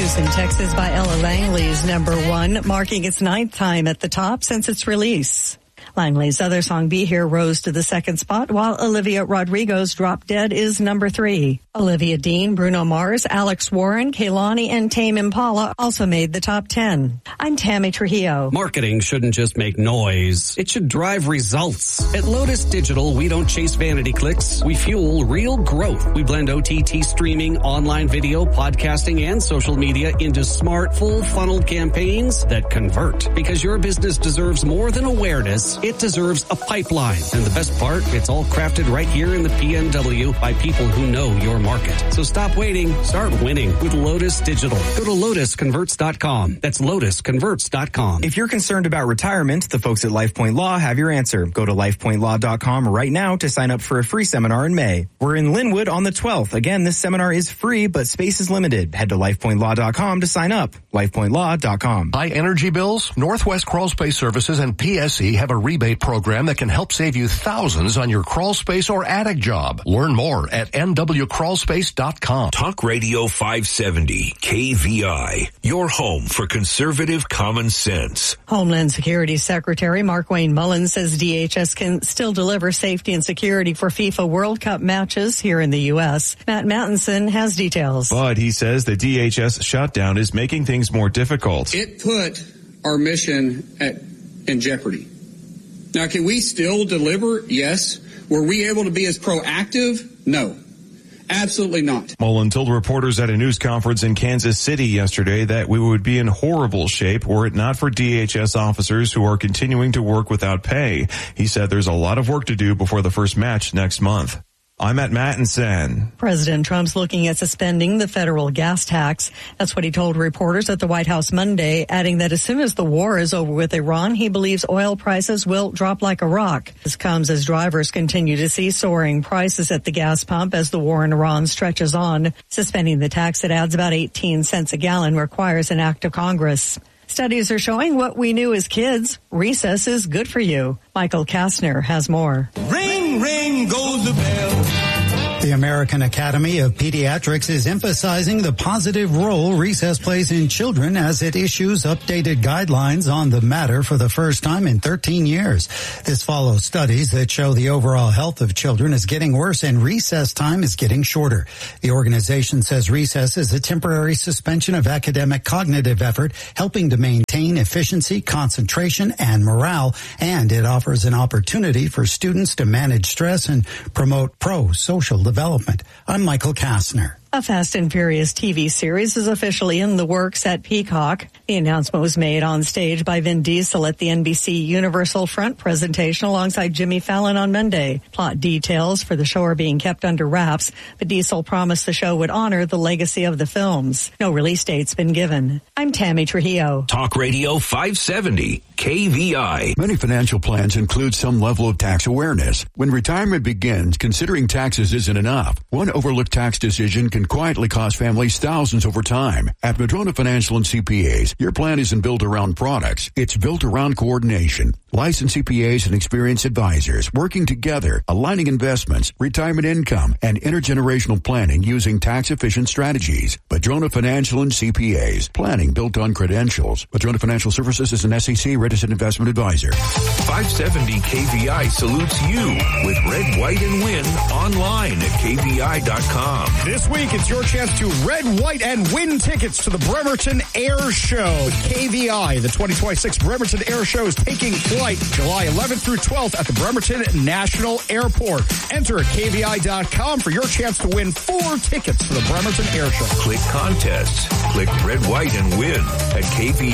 Houston, Texas by Ella Langley's number 1, marking its 9th time at the top since its release. Langley's other song, Be Here, rose to the 2nd spot, while Olivia Rodrigo's Drop Dead is number 3. Olivia Dean, Bruno Mars, Alex Warren, Kehlani, and Tame Impala also made the top 10. I'm Tammy Trujillo. Marketing shouldn't just make noise. It should drive results. At Lotus Digital, we don't chase vanity clicks. We fuel real growth. We blend OTT streaming, online video, podcasting, and social media into smart, full funnel campaigns that convert. Because your business deserves more than awareness. It deserves a pipeline. And the best part, it's all crafted right here in the PNW by people who know your market. So stop waiting. Start winning with Lotus Digital. Go to lotusconverts.com. That's lotusconverts.com. If you're concerned about retirement, the folks at LifePoint Law have your answer. Go to lifepointlaw.com right now to sign up for a free seminar in May. We're in Linwood on the 12th. Again, this seminar is free, but space is limited. Head to lifepointlaw.com to sign up. lifepointlaw.com. High energy bills? Northwest Crawl Space Services and PSE have a rebate program that can help save you thousands on your crawl space or attic job. Learn more at nwcrawlspace.com. Talk Radio 570, KVI, your home for conservative common sense. Homeland Security Secretary Markwayne Mullins says DHS can still deliver safety and security for FIFA World Cup matches here in the U.S. Matt Mattinson has details. But he says the DHS shutdown is making things more difficult. It put our mission in jeopardy. Now, can we still deliver? Yes. Were we able to be as proactive? No. Absolutely not. Mullen told reporters at a news conference in Kansas City yesterday that we would be in horrible shape were it not for DHS officers who are continuing to work without pay. He said there's a lot of work to do before the first match next month. I'm at Mattinson. President Trump's looking at suspending the federal gas tax. That's what he told reporters at the White House Monday, adding that as soon as the war is over with Iran, he believes oil prices will drop like a rock. This comes as drivers continue to see soaring prices at the gas pump as the war in Iran stretches on. Suspending the tax that adds about 18 cents a gallon requires an act of Congress. Studies are showing what we knew as kids. Recess is good for you. Michael Kastner has more. Ring, ring goes the bell. The American Academy of Pediatrics is emphasizing the positive role recess plays in children as it issues updated guidelines on the matter for the first time in 13 years. This follows studies that show the overall health of children is getting worse and recess time is getting shorter. The organization says recess is a temporary suspension of academic cognitive effort, helping to maintain efficiency, concentration, and morale, and it offers an opportunity for students to manage stress and promote pro-social development. I'm Michael Kastner. A Fast and Furious TV series is officially in the works at Peacock. The announcement was made on stage by Vin Diesel at the NBC Universal Front presentation alongside Jimmy Fallon on Monday. Plot details for the show are being kept under wraps, but Diesel promised the show would honor the legacy of the films. No release date's been given. I'm Tammy Trujillo. Talk Radio 570, KVI. Many financial plans include some level of tax awareness. When retirement begins, considering taxes isn't enough. One overlooked tax decision can quietly cost families thousands over time. At Madrona Financial and CPAs, your plan isn't built around products. It's built around coordination. Licensed CPAs and experienced advisors working together, aligning investments, retirement income, and intergenerational planning using tax-efficient strategies. Madrona Financial and CPAs. Planning built on credentials. Madrona Financial Services is an SEC registered investment advisor. 570 KVI salutes you with Red, White, and Win online at KVI.com. This week, it's your chance to red, white, and win tickets to the Bremerton Air Show. KVI, the 2026 Bremerton Air Show is taking flight July 11th through 12th at the Bremerton National Airport. Enter at KVI.com for your chance to win 4 tickets to the Bremerton Air Show. Click contests. Click red, white, and win at KVI.